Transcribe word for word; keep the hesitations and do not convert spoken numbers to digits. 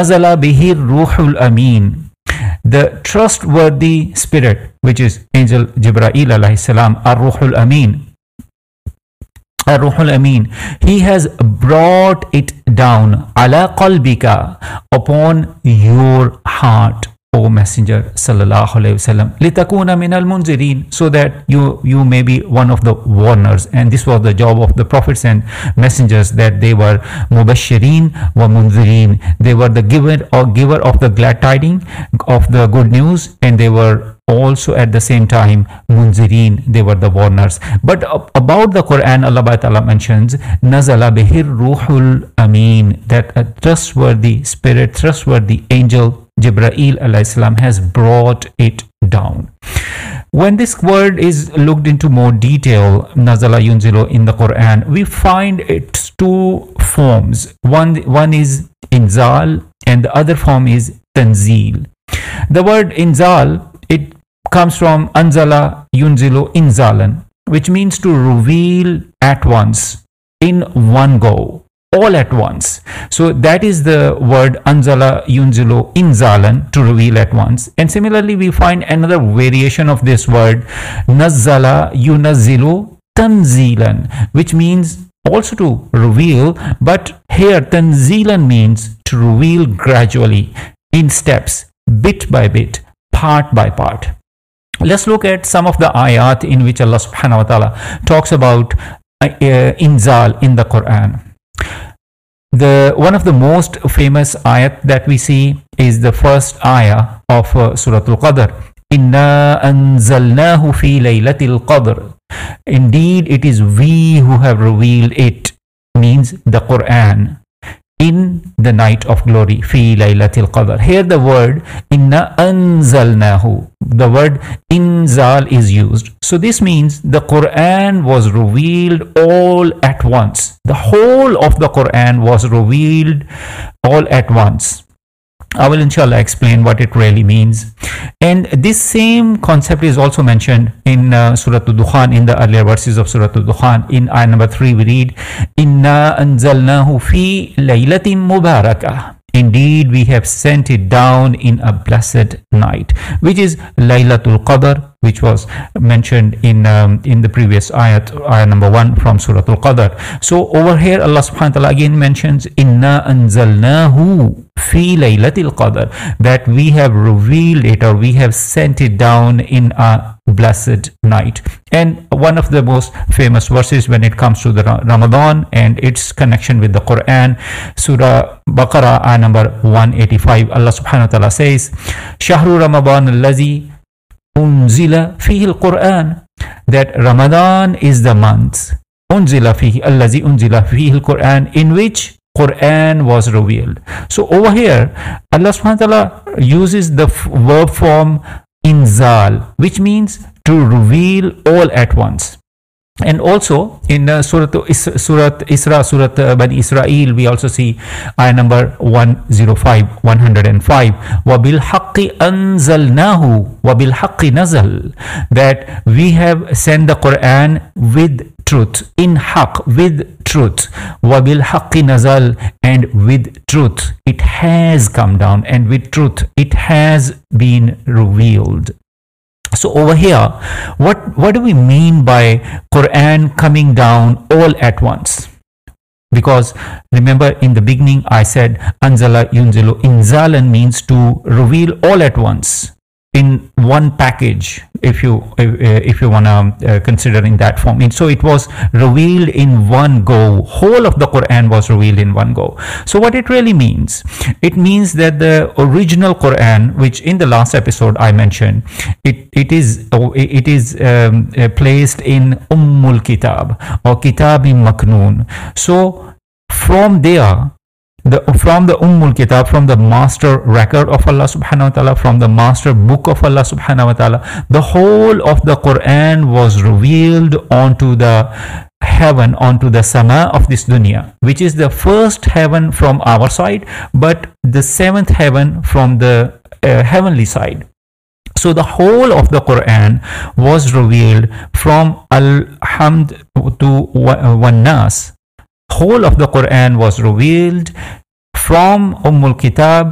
nazala bihi ruhul amin. The trustworthy spirit, which is Angel Jibreel alayhi salam, ar-ruhul amin. Ar-ruhul amin. He has brought it down ala qalbika, upon your heart, O Messenger sallallahu alaihi wasallam, litakuna min al-munzirin, so that you you may be one of the warners. And this was the job of the prophets and messengers, that they were mubashirin wa munzirin. They were the giver or giver of the glad tidings of the good news, and they were also at the same time munzirin, they were the warners. But about the Quran, Allah Ta'ala mentions nazala bihir ruhul amin, that a trustworthy spirit, trustworthy angel Jibreel alayhi salam has brought it down. When this word is looked into more detail, nazala yunzilu, in the Quran, we find its two forms. One, one is inzal and the other form is tanzil. The word inzal, it comes from anzala yunzilu inzalan, which means to reveal at once, in one go, all at once. So that is the word anzala yunzilu inzalan, to reveal at once. And similarly, we find another variation of this word, nazzala yunazzilu tanzilan, which means also to reveal, but here tanzilan means to reveal gradually, in steps, bit by bit, part by part. Let's look at some of the ayat in which Allah subhanahu wa ta'ala talks about uh, inzal in the Quran. The one of the most famous ayat that we see is the first ayah of uh, Surah Al-Qadr. Inna anzalnahu fi laylatil qadr. Indeed, it is we who have revealed it, means the Quran, in the night of glory, fi laylatil qadr. Here the word inna anzalnahu, the word inzal is used. So this means the Quran was revealed all at once. The whole of the Quran was revealed all at once. I will inshallah explain what it really means. And this same concept is also mentioned in uh, Surah Al-Dukhan, in the earlier verses of Surah Al-Dukhan. In ayah number three we read, Inna anzalnahu fi laylatin mubarakah. Indeed, we have sent it down in a blessed night, which is Laylatul Qadr, which was mentioned in um, in the previous ayat, ayah number one from Surah Al-Qadr. So over here, Allah subhanahu wa ta'ala again mentions, Inna anzalnahu fi laylatil qadr, that we have revealed it, or we have sent it down in a blessed night. And one of the most famous verses when it comes to the Ramadan and its connection with the Quran, Surah Baqarah, ayah number one eighty-five, Allah subhanahu wa ta'ala says, Shahru Ramadan allazi unzila fihi al-Quran, that Ramadan is the month, unzila fihi, allazi unzila fihi al-Quran, in which Quran was revealed. So over here, Allah subhanahu wa ta'ala uses the verb form inzal, which means to reveal all at once. And also in uh, Surah Surah Isra, Surah uh, Bani Israel, we also see ayah number one oh five, one oh five, وَبِالْحَقِّ أَنزَلْنَاهُ وَبِالْحَقِّ نَزَلْ, that we have sent the Quran with truth, in haqq, with truth, وَبِالْحَقِّ نَزَلْ, and with truth it has come down, and with truth it has been revealed. So over here, what, what do we mean by Quran coming down all at once? Because remember in the beginning I said Anzala yunzilu inzalan means to reveal all at once, in one package, if you if, if you want to uh, consider in that form. And so it was revealed in one go. Whole of the Quran was revealed in one go. So what it really means, it means that the original Quran, which in the last episode I mentioned, it it is it is um, uh, placed in Ummul Kitab or Kitabim Maknoon. So from there, The, from the Ummul Kitab, from the master record of Allah subhanahu wa ta'ala, from the master book of Allah subhanahu wa ta'ala, the whole of the Quran was revealed onto the heaven, onto the sama of this dunya, which is the first heaven from our side, but the seventh heaven from the uh, heavenly side. So the whole of the Quran was revealed from Al-Hamd to Wan-Nas. Whole of the Quran was revealed from Ummul Kitab